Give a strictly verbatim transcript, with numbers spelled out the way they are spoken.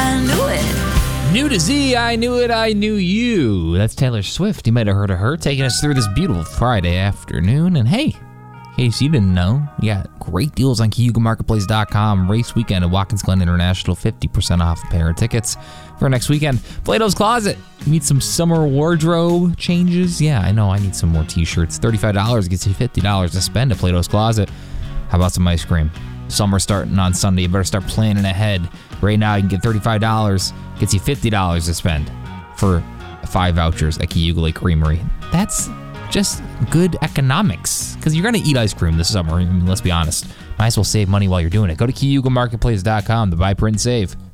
I knew it. New to Z, I knew it, I knew you. That's Taylor Swift. You might have heard of her, taking us through this beautiful Friday afternoon. And hey, in case you didn't know, you got great deals on Cayuga Marketplace dot com. Race weekend at Watkins Glen International, fifty percent off a pair of tickets for next weekend. Plato's Closet. You need some summer wardrobe changes? Yeah, I know, I need some more t-shirts. thirty-five dollars gets you fifty dollars to spend at Plato's Closet. How about some ice cream? Summer starting on Sunday. You better start planning ahead. Right now, you can get thirty-five dollars, gets you fifty dollars to spend for five vouchers at Cayuga Lake Creamery. That's just good economics, because you're going to eat ice cream this summer. I mean, let's be honest. Might as well save money while you're doing it. Go to Cayuga Marketplace dot com to buy, print, and save.